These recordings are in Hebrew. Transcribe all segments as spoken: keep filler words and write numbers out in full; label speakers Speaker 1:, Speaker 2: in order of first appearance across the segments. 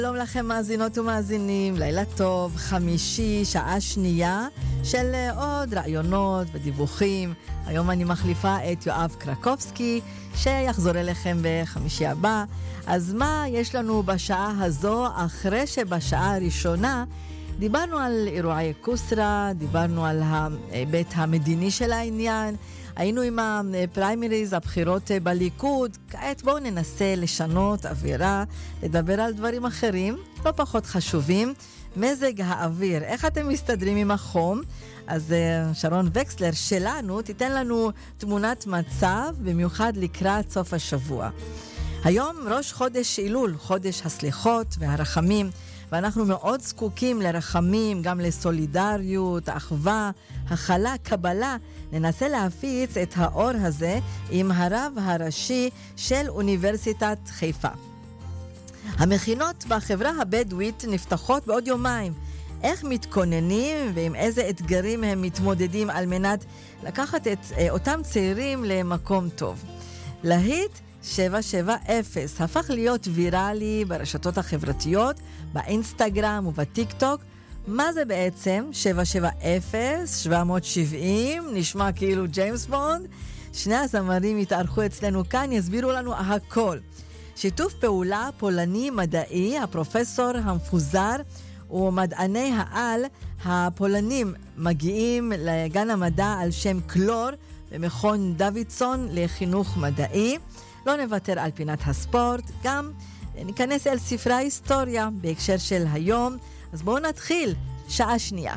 Speaker 1: שלום לכם מאזינות ומאזינים, לילה טוב, חמישי, שעה שנייה של עוד רעיונות ודיווחים. היום אני מחליפה את יואב קרקובסקי שיחזור אליכם בחמישי הבא. אז מה יש לנו בשעה הזו אחרי שבשעה הראשונה דיברנו על אירועי קוסרה, דיברנו על ההיבט המדיני של העניין, היינו עם הפריימריז, הבחירות בליכוד. כעת בואו ננסה לשנות אווירה, לדבר על דברים אחרים, לא פחות חשובים. מזג האוויר, איך אתם מסתדרים עם החום? אז שרון וקסלר שלנו תיתן לנו תמונת מצב, במיוחד לקראת סוף השבוע. היום ראש חודש אילול, חודש הסליחות והרחמים, ואנחנו מאוד זקוקים לרחמים, גם לסולידריות, אחווה, הכלה, קבלה. ננסה להפיץ את האור הזה עם הרב הראשי של אוניברסיטת חיפה. המכינות בחברה הבדואית נפתחות בעוד יומיים. איך מתכוננים ועם איזה אתגרים הם מתמודדים על מנת לקחת את אותם צעירים למקום טוב? להיט שבע שבע אפס הפך להיות ויראלי ברשתות החברתיות, באינסטגרם ובטיק טוק. מה זה בעצם שבע שבע אפס? שבע מאות שבעים? נשמע כאילו ג'יימס בונד. שני הזמרים יתארחו אצלנו כאן, יסבירו לנו הכל. שיתוף פעולה פולני מדעי, הפרופסור המפוזר ומדעני העל הפולנים מגיעים לגן המדע על שם קלור במכון דוידסון לחינוך מדעי. לא נוותר על פינת הספורט, גם ניכנס אל ספרי ההיסטוריה בהקשר של היום. אז בואו נתחיל, שעה שנייה.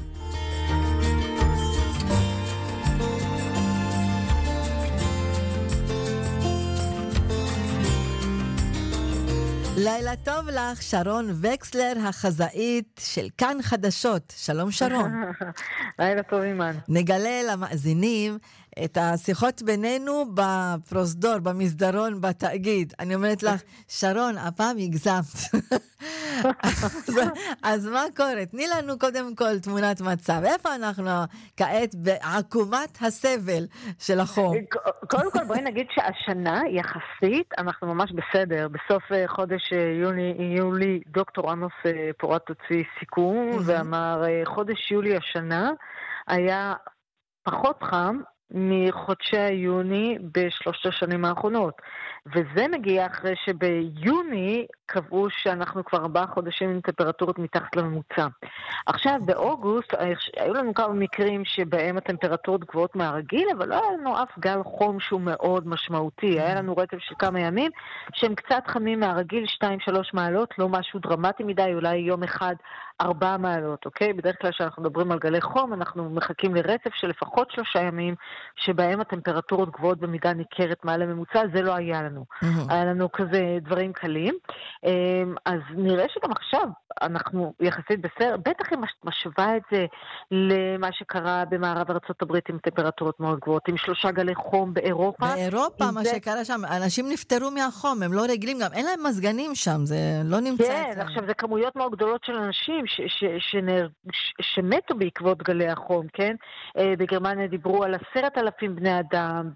Speaker 1: לילה טוב לך, שרון וקסלר, החזאית של כאן חדשות. שלום שרון.
Speaker 2: לילה טוב אימן.
Speaker 1: נגלה למאזינים את השיחות בינינו בפרוזדור, במסדרון, בתאגיד. אני אומרת לך, שרון, הפעם הגזמת. אז, אז מה קורה? תני לנו קודם כל תמונת מצב. איפה אנחנו כעת בעקומת הסבל של החום?
Speaker 2: קודם כל בואי נגיד שהשנה יחסית, אנחנו ממש בסדר. בסוף חודש יוני, יולי, דוקטור עמוס פורת הוציא סיכום, ואמר חודש יולי השנה היה פחות חם מחודשי היוני בשלושת השנים האחרונות. וזה מגיע אחרי שביוני קבעו שאנחנו כבר ארבעה חודשים עם טמפרטורות מתחת לממוצע. עכשיו באוגוסט היו לנו כמה מקרים שבהם הטמפרטורות גבוהות מהרגיל, אבל לא היה לנו אף גל חום שהוא מאוד משמעותי. היה לנו רצף של כמה ימים שהם קצת חמים מהרגיל, שתיים שלוש מעלות, לא משהו דרמטי מדי, אולי יום אחד ארבע מעלות, אוקיי? בדרך כלל כשאנחנו מדברים על גלי חום, אנחנו מחכים לרצף של לפחות שלושה ימים שבהם הטמפרטורות גבוהות במידה ניכרת מעל הממוצע. זה לא היה לנו. היה לנו כזה דברים קלים. אז נראה שגם עכשיו אנחנו יחסית בסדר, בטח אם משווה את זה למה שקרה במערב ארצות הברית עם טמפרטורות מאוד גבוהות, עם שלושה גלי חום באירופה.
Speaker 1: באירופה, מה זה... שקרה שם, אנשים נפטרו מהחום, הם לא רגילים גם, אין להם מזגנים שם, זה לא נמצא.
Speaker 2: כן, עכשיו זה כמויות מאוד גדולות של אנשים ש- ש- שנר... ש- שמתו בעקבות גלי החום, כן? בגרמניה דיברו על עשרת אלפים בני אדם,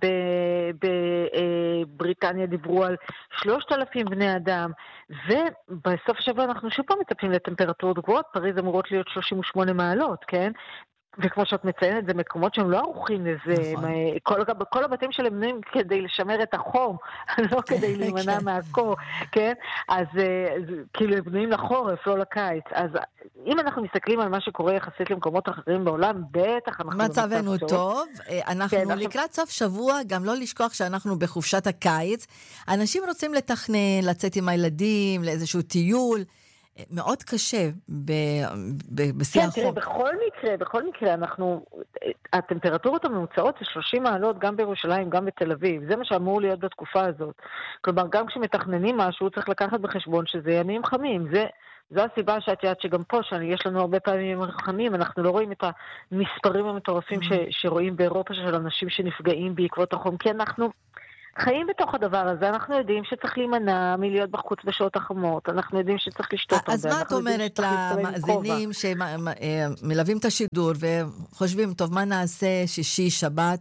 Speaker 2: בבריטניה דיברו על שלושת אלפים בני אדם, ובסוף השבוע אנחנו שוב פעם מטפלים לטמפרטורות גבוהות, פריז אמורות להיות שלושים ושמונה מעלות, כן? וכמו שאת מציינת, זה מקומות שהם לא ערוכים לזה, נכון. כל, כל הבתים שלהם בנויים כדי לשמר את החום, לא כדי להימנע מהקור, כן? אז, אז כאילו הם בנויים לחורף, לא לקיץ. אז אם אנחנו מסתכלים על מה שקורה יחסית למקומות אחרים בעולם, בטח אנחנו...
Speaker 1: מצבנו טוב. אנחנו כן, לקראת סוף שבוע, גם לא לשכוח שאנחנו בחופשת הקיץ. אנשים רוצים לתכנן, לצאת עם הילדים, לאיזשהו טיול. מאוד קשה בשיא החום.
Speaker 2: כן, תראה, בכל מקרה, בכל מקרה, אנחנו, הטמפרטורות הממוצעות זה שלושים מעלות גם בירושלים, גם בתל אביב. זה מה שאמור להיות בתקופה הזאת. כלומר, גם כשמתכננים משהו, צריך לקחת בחשבון שזה ימים חמים. זה, זו הסיבה שאת יודעת שגם פה, שיש לנו הרבה פעמים ימים חמים, אנחנו לא רואים את המספרים המטורפים ש, שרואים באירופה של אנשים שנפגעים בעקבות החום, כי אנחנו... חיים בתוך הדבר הזה, אנחנו יודעים שצריך להימנע מלהיות בחוץ בשעות החמות, אנחנו יודעים שצריך לשתות הרבה.
Speaker 1: אז מה את אומרת למאזינים שמלווים את השידור וחושבים, טוב, מה נעשה שישי, שבת,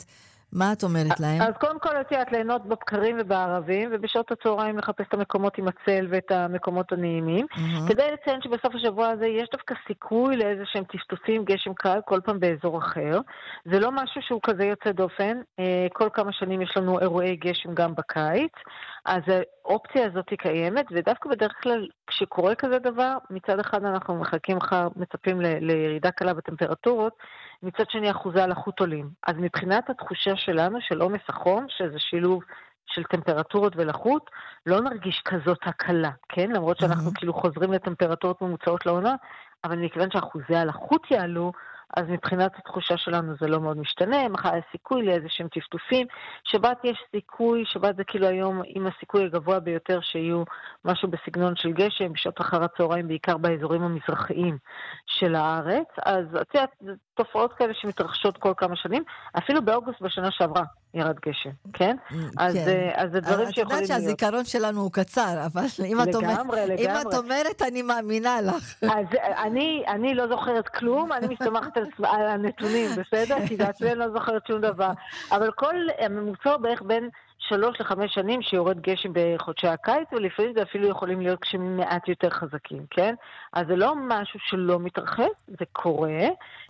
Speaker 1: מה את אומרת להם?
Speaker 2: אז קודם כל את ליהנות בבקרים ובערבים, ובשעות הצהריים לחפש את המקומות עם הצל ואת המקומות הנעימים.
Speaker 1: Mm-hmm.
Speaker 2: כדי לציין שבסוף השבוע הזה יש דווקא סיכוי לאיזה שהם טפטופים, גשם קל, כל פעם באזור אחר. זה לא משהו שהוא כזה יוצא דופן. כל כמה שנים יש לנו אירועי גשם גם בקיץ. אז האופציה הזאת היא קיימת, ודווקא בדרך כלל כשקורה כזה דבר, מצד אחד אנחנו מחכים אחר, מצפים ל- לירידה קלה בטמפרטורות, מצד שני אחוזי הלחות עולים. אז מבחינת התחושה שלנו של עומס החום, שזה שילוב של טמפרטורות ולחות, לא נרגיש כזאת הקלה, כן? למרות שאנחנו כאילו חוזרים לטמפרטורות ממוצעות לעונה, אבל מכיוון שאחוזי הלחות יעלו, אז מבחינת התחושה שלנו זה לא מאוד משתנה, מחר יש סיכוי לאיזה שהם טפטופים, שבת יש סיכוי, שבת זה כאילו היום עם הסיכוי הגבוה ביותר שיהיו משהו בסגנון של גשם, בשעות אחר הצהריים בעיקר באזורים המזרחיים של הארץ, אז את יודעת, תופעות כאלה שמתרחשות כל כמה שנים, אפילו באוגוסט בשנה שעברה ירד גשם, כן? אז,
Speaker 1: כן.
Speaker 2: אז זה דברים
Speaker 1: את
Speaker 2: שיכולים להיות.
Speaker 1: יודעת שהזיכרון שלנו הוא קצר, אבל אם את
Speaker 2: לגמרי,
Speaker 1: אומרת,
Speaker 2: לגמרי.
Speaker 1: אם את אומרת, אני מאמינה לך.
Speaker 2: אז אני, אני לא זוכרת כלום, אני מסתמכת על, על הנתונים, בסדר? כי בעצמי אני לא זוכרת שום דבר. אבל כל הממוצע בערך בין שלוש לחמש שנים שיורד גשם בחודשי הקיץ, ולפעמים זה אפילו יכולים להיות גשמים מעט יותר חזקים, כן? אז זה לא משהו שלא מתרחש, זה קורה,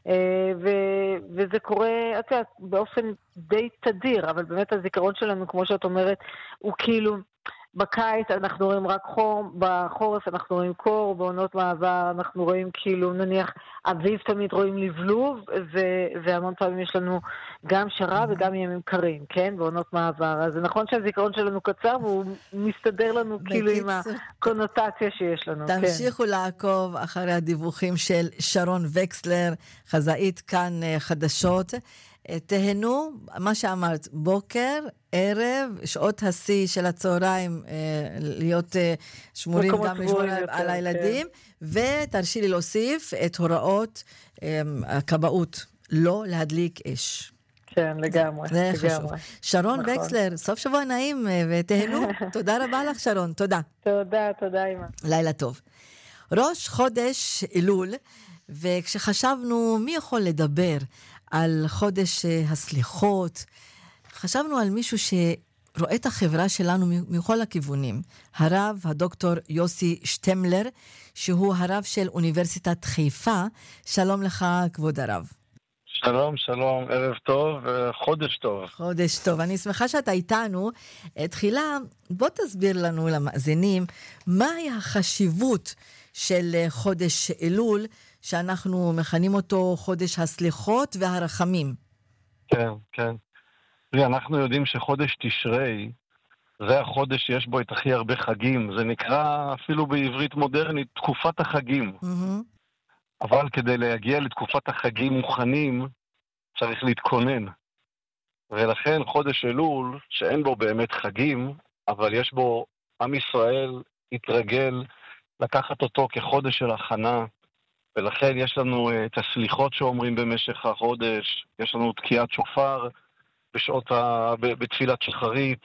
Speaker 2: ו- וזה קורה, את יודעת, באופן די תדיר, אבל באמת הזיכרון שלנו, כמו שאת אומרת, הוא כאילו, בקיץ אנחנו רואים רק חום, בחורף אנחנו רואים קור, בעונות מעבר אנחנו רואים כאילו, נניח, אביב תמיד רואים לבלוב, ו- והמון פעמים יש לנו גם שרה וגם ימים קרים, כן? בעונות מעבר. אז זה נכון שהזיכרון שלנו קצר, והוא מסתדר לנו כאילו עם הקונוטציה שיש לנו.
Speaker 1: תמשיכו
Speaker 2: כן.
Speaker 1: לעקוב אחרי הדיווחים של שרון וקסלר, חזאית כאן חדשות. תהנו, מה שאמרת, בוקר, ערב, שעות השיא של הצהריים, להיות שמורים גם לשמור על הילדים, ותרשי לי להוסיף את הוראות הכבאות, לא להדליק אש.
Speaker 2: כן, לגמרי.
Speaker 1: זה חשוב. שרון וקסלר, סוף שבוע נעים ותהנו. תודה רבה לך, שרון. תודה.
Speaker 2: תודה, תודה, אמא.
Speaker 1: לילה טוב. ראש חודש אלול, וכשחשבנו מי יכול לדבר על חודש הסליחות, חשבנו על מישהו שרואה את החברה שלנו מכל הכיוונים. הרב, הדוקטור יוסי שטמלר, שהוא הרב של אוניברסיטת חיפה. שלום לך, כבוד הרב.
Speaker 3: שלום, שלום, ערב טוב, חודש טוב.
Speaker 1: חודש טוב, אני שמחה שאתה איתנו. תחילה, בוא תסביר לנו למאזינים, מהי החשיבות של חודש אלול, שאנחנו מכנים אותו חודש הסליחות והרחמים.
Speaker 3: כן, כן. אנחנו יודעים שחודש תשרי, זה החודש שיש בו את הכי הרבה חגים. זה נקרא אפילו בעברית מודרנית, תקופת החגים.
Speaker 1: Mm-hmm.
Speaker 3: אבל כדי להגיע לתקופת החגים מוכנים, צריך להתכונן. ולכן חודש אלול, שאין בו באמת חגים, אבל יש בו, עם ישראל התרגל לקחת אותו כחודש של הכנה, ולכן יש לנו את הסליחות שאומרים במשך החודש, יש לנו תקיעת שופר בשעות ה... בתפילת שחרית,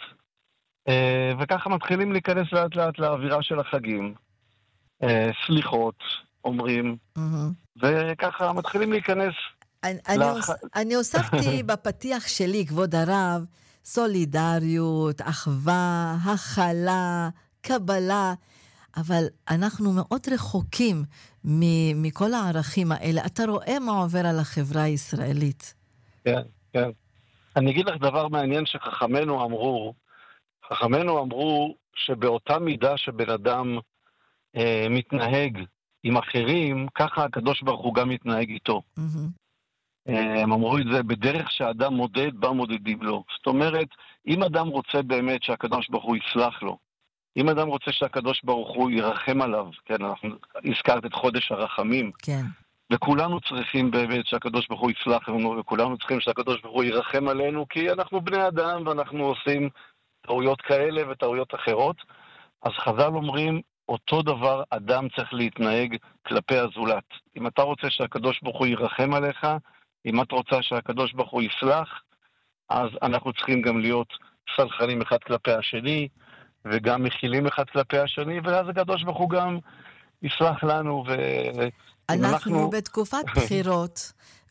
Speaker 3: וככה מתחילים להיכנס לאט לאט לאווירה של החגים. סליחות, אומרים, mm-hmm. וככה מתחילים להיכנס.
Speaker 1: אני, אני, הוס, אני הוספתי בפתיח שלי, כבוד הרב, סולידריות, אחווה, הכלה, קבלה, אבל אנחנו מאוד רחוקים מ- מכל הערכים האלה. אתה רואה מה עובר על החברה הישראלית.
Speaker 3: כן, כן. אני אגיד לך דבר מעניין שחכמנו אמרו, חכמנו אמרו שבאותה מידה שבן אדם אה, מתנהג עם אחרים, ככה הקדוש ברוך הוא גם מתנהג איתו.
Speaker 1: Mm-hmm.
Speaker 3: הם אמרו את זה, בדרך שהאדם מודד, בה מודדים לו. זאת אומרת, אם אדם רוצה באמת שהקדוש ברוך הוא יסלח לו, אם אדם רוצה שהקדוש ברוך הוא ירחם עליו, כן, אנחנו הזכרת את חודש הרחמים,
Speaker 1: כן.
Speaker 3: וכולנו צריכים באמת שהקדוש ברוך הוא יסלח לנו, וכולנו צריכים שהקדוש ברוך הוא ירחם עלינו, כי אנחנו בני אדם ואנחנו עושים טעויות כאלה וטעויות אחרות. אז חז"ל אומרים, אותו דבר אדם צריך להתנהג כלפי הזולת. אם אתה רוצה שהקדוש ברוך הוא ירחם עליך, אם את רוצה שהקדוש ברוך הוא יסלח, אז אנחנו צריכים גם להיות סלחנים אחד כלפי השני, וגם מכילים אחד כלפי השני, ואז הקדוש ברוך הוא גם יסלח לנו. ו...
Speaker 1: אנחנו, אנחנו בתקופת בחירות,